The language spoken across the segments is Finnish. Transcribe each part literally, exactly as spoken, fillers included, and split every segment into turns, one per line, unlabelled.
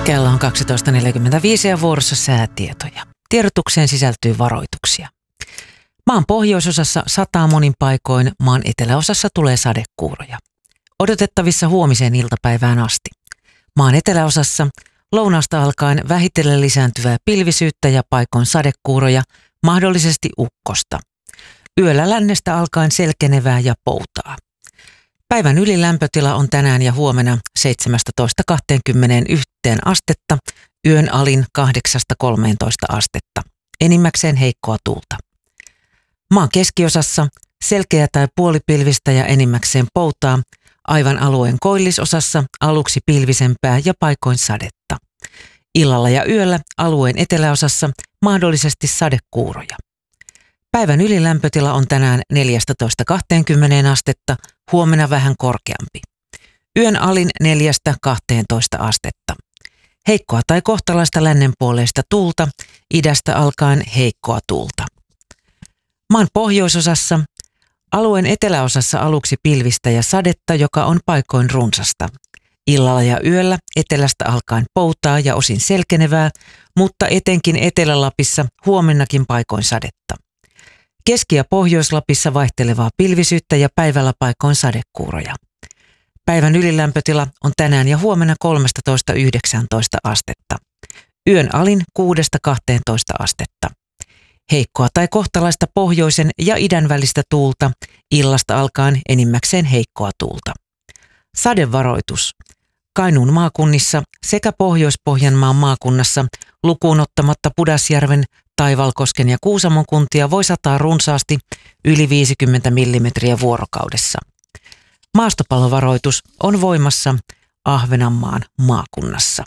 Kello on kaksitoista neljäkymmentäviisi ja vuorossa säätietoja. Tiedotukseen sisältyy varoituksia. Maan pohjoisosassa sataa monin paikoin, maan eteläosassa tulee sadekuuroja. Odotettavissa huomiseen iltapäivään asti. Maan eteläosassa lounaasta alkaen vähitellen lisääntyvää pilvisyyttä ja paikoin sadekuuroja, mahdollisesti ukkosta. Yöllä lännestä alkaen selkenevää ja poutaa. Päivän ylilämpötila on tänään ja huomenna seitsemästätoista kaksikymmentäyksi astetta, yön alin kahdeksasta kolmeentoista astetta. Enimmäkseen heikkoa tuulta. Maan keskiosassa selkeä tai puolipilvistä ja enimmäkseen poutaa, aivan alueen koillisosassa aluksi pilvisempää ja paikoin sadetta. Illalla ja yöllä alueen eteläosassa mahdollisesti sadekuuroja. Päivän ylilämpötila on tänään neljästätoista kaksikymmentä astetta, huomenna vähän korkeampi. Yön alin neljästä kahteentoista astetta. Heikkoa tai kohtalaista lännenpuoleista tuulta, idästä alkaen heikkoa tuulta. Maan pohjoisosassa, alueen eteläosassa aluksi pilvistä ja sadetta, joka on paikoin runsasta. Illalla ja yöllä etelästä alkaen poutaa ja osin selkenevää, mutta etenkin Etelä-Lapissa huomennakin paikoin sadetta. Keski- ja Pohjois-Lapissa vaihtelevaa pilvisyyttä ja päivällä paikoin sadekuuroja. Päivän ylilämpötila on tänään ja huomenna kolmetoista yhdeksäntoista astetta. Yön alin kuudesta kahteentoista astetta. Heikkoa tai kohtalaista pohjoisen ja idän välistä tuulta, illasta alkaen enimmäkseen heikkoa tuulta. Sadevaroitus. Kainuun maakunnissa sekä Pohjois-Pohjanmaan maakunnassa lukuun ottamatta Pudasjärven, Taivalkosken ja Kuusamon kuntia voi sataa runsaasti yli viisikymmentä millimetriä vuorokaudessa. Maastopallovaroitus on voimassa Ahvenanmaan maakunnassa.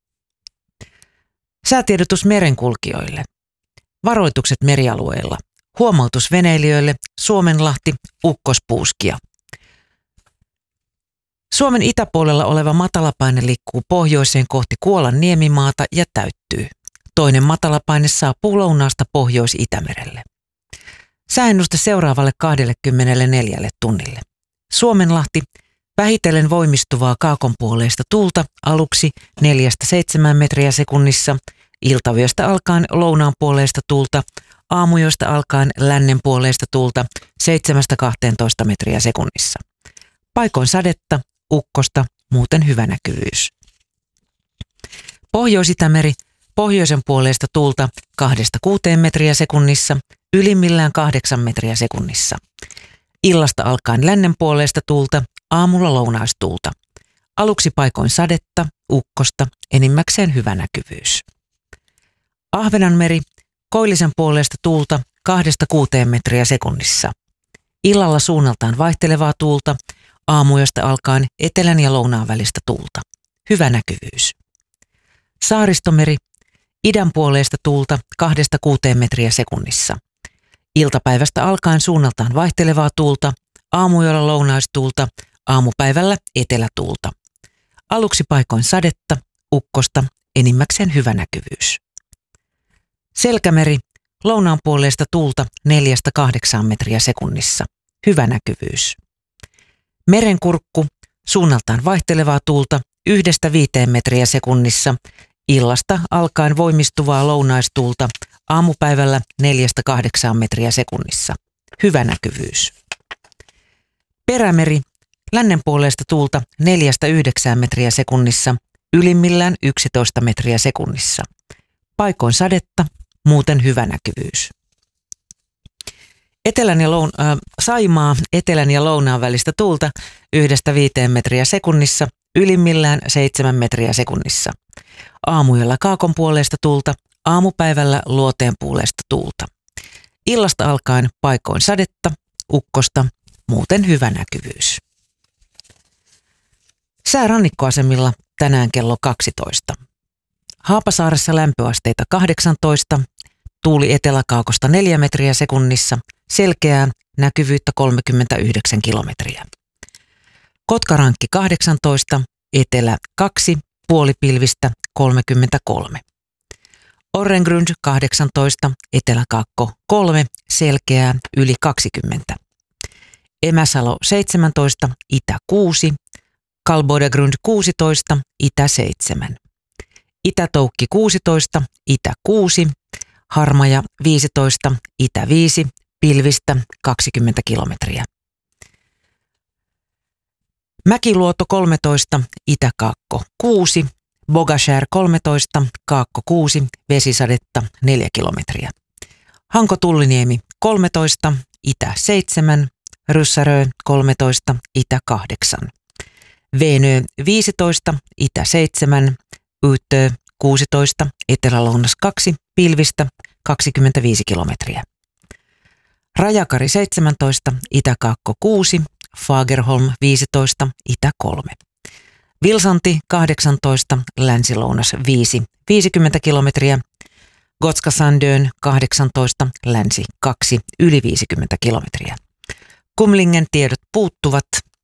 Säätiedotus merenkulkijoille. Varoitukset merialueilla. Huomautus veneilijöille Suomenlahti, ukkospuuskia. Suomen itäpuolella oleva matalapaine liikkuu pohjoiseen kohti Kuolan niemimaata ja täyttyy. Toinen matalapaine saapuu lounaasta Pohjois-Itämerelle. Sääennuste seuraavalle kaksikymmentäneljä tunnille. Suomenlahti, vähitellen voimistuvaa kaakonpuoleista tuulta aluksi neljästä seitsemään metriä sekunnissa, iltavyöstä alkaen lounaanpuoleista tuulta, aamujoista alkaen lännenpuoleista tuulta seitsemästä kahteentoista metriä sekunnissa. Paikoin sadetta, ukkosta, muuten hyvä näkyvyys. Pohjois-Itämeri, pohjoisen puoleista tuulta kahdesta kuuteen metriä sekunnissa, ylimmillään kahdeksan metriä sekunnissa. Illasta alkaen lännen puoleista tuulta, aamulla lounaistuulta. Aluksi paikoin sadetta, ukkosta, enimmäkseen hyvä näkyvyys. Ahvenanmeri, koillisen puoleista tuulta kahdesta kuuteen metriä sekunnissa. Illalla suunnaltaan vaihtelevaa tuulta, aamujosta alkaen etelän ja lounaan välistä tuulta. Hyvä näkyvyys. Saaristomeri, idän puoleista tuulta kahdesta kuuteen metriä sekunnissa. Iltapäivästä alkaen suunnaltaan vaihtelevaa tuulta, aamuyöllä lounaistuulta, aamupäivällä etelätuulta. Aluksi paikoin sadetta, ukkosta, enimmäkseen hyvä näkyvyys. Selkämeri, lounaan puoleista tuulta neljästä kahdeksaan metriä sekunnissa. Hyvä näkyvyys. Merenkurkku, suunnaltaan vaihtelevaa tuulta yhdestä viiteen metriä sekunnissa, illasta alkaen voimistuvaa lounaistuulta, aamupäivällä neljästä kahdeksaan metriä sekunnissa. Hyvä näkyvyys. Perämeri, lännen puoleista tuulta neljästä yhdeksään metriä sekunnissa, ylimmillään yksitoista metriä sekunnissa. Paikoin sadetta, muuten hyvä näkyvyys. Etelän ja loun- äh, Saimaa, etelän ja lounaan välistä tuulta yhdestä viiteen metriä sekunnissa, ylimmillään seitsemän metriä sekunnissa. Aamuyöllä kaakon puoleista tuulta, aamupäivällä luoteen puoleista tuulta. Illasta alkaen paikoin sadetta, ukkosta, muuten hyvä näkyvyys. Sää rannikkoasemilla tänään kello kaksitoista. Haapasaaressa lämpöasteita kahdeksantoista, tuuli eteläkaukosta neljä metriä sekunnissa, selkeää, näkyvyyttä kolmekymmentäyhdeksän kilometriä. Kotkarankki kahdeksantoista, etelä kaksi, puolipilvistä kolmekymmentäkolme. Orrengrund kahdeksantoista, eteläkaakko kolme, selkeää, yli kaksikymmentä. Emäsalo seitsemäntoista, itä kuusi, Kalbodegrund kuusitoista, itä seitsemän. Itä-Toukki kuusitoista, Itä kuusi, Harmaja viisitoista, Itä viisi, pilvistä kaksikymmentä kilometriä. Mäkiluoto kolmetoista, Itä-Kaakko kuusi, Bogashär kolmetoista, Kaakko kuusi, vesisadetta neljä kilometriä. Hanko-Tulliniemi kolmetoista, Itä seitsemän, Ryssärö kolmetoista, Itä kahdeksan. Veenö viisitoista, Itä seitsemän, Yyttö kuusitoista, Etelä-Lounas kaksi, pilvistä kaksikymmentäviisi kilometriä. Rajakari seitsemäntoista, Itä-Kaakko kuusi, Fagerholm viisitoista, Itä kolme. Vilsanti kahdeksantoista, Länsi-Lounas viisi, viisikymmentä kilometriä. Gotska-Sandön kahdeksantoista, Länsi kaksi, yli viisikymmentä kilometriä. Kumlingen tiedot puuttuvat.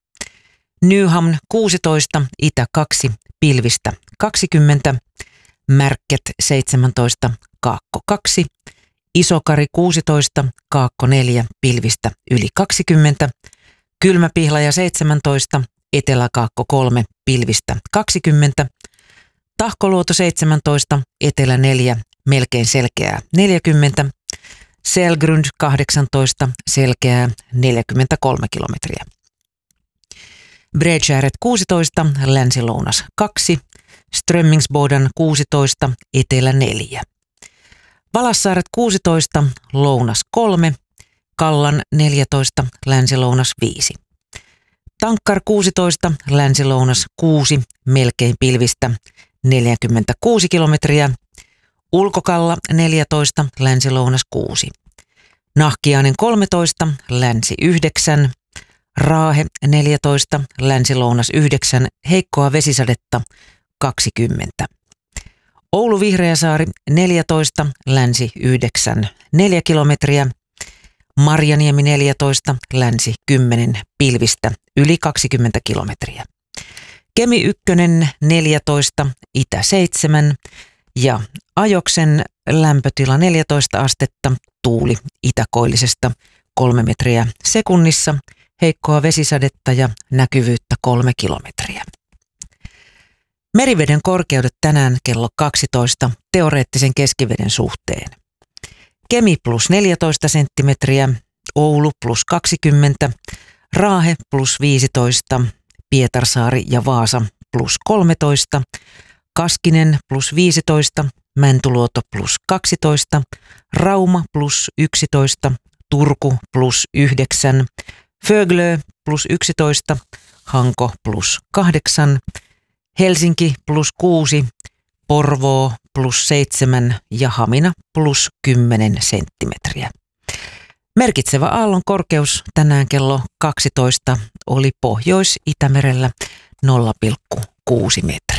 Nyhamn kuusitoista, Itä kaksi, pilvistä kaksikymmentä. Märket seitsemäntoista, Kaakko kaksi. Isokari kuusitoista, Kaakko neljä, pilvistä yli kaksikymmentä. Kylmäpihlaja seitsemäntoista, Etelä-Kaakko kolme, pilvistä kaksikymmentä. Tahkoluoto seitsemäntoista, Etelä neljä, melkein selkeää neljäkymmentä. Selgrund kahdeksantoista, selkeää neljäkymmentäkolme kilometriä. Bredskäret kuusitoista, Länsi-Lounas kaksi. Strömmingsboden kuusitoista, Etelä neljä. Valassaaret kuusitoista, Lounas kolme. Kallan neljätoista, Länsi-Lounas viisi. Tankkar kuusitoista, Länsi-Lounas kuusi, melkein pilvistä neljäkymmentäkuusi kilometriä. Ulkokalla neljätoista, Länsi-Lounas kuusi. Nahkiainen kolmetoista, Länsi yhdeksän. Raahe neljätoista, Länsi-Lounas yhdeksän, heikkoa vesisadetta kaksikymmentä. Oulu Vihreäsaari neljätoista, Länsi yhdeksän, neljä kilometriä. Marjaniemi neljätoista, Länsi kymmenen, pilvistä yli kaksikymmentä kilometriä. Kemi ykkönen neljätoista, Itä seitsemän ja Ajoksen lämpötila neljätoista astetta, tuuli itäkoillisesta kolme metriä sekunnissa, heikkoa vesisadetta ja näkyvyyttä kolme kilometriä. Meriveden korkeudet tänään kello kaksitoista teoreettisen keskiveden suhteen. Kemi plus neljätoista senttimetriä, Oulu plus kaksikymmentä, Raahe plus viisitoista, Pietarsaari ja Vaasa plus kolmetoista, Kaskinen plus viisitoista, Mäntyluoto plus kaksitoista, Rauma plus yksitoista, Turku plus yhdeksän, Föglö plus yksitoista, Hanko plus kahdeksan, Helsinki plus kuusi, Porvoo plus seitsemän ja Hamina plus kymmenen senttimetriä. Merkitsevä aallon korkeus tänään kello kaksitoista oli Pohjois-Itämerellä nolla pilkku kuusi metriä.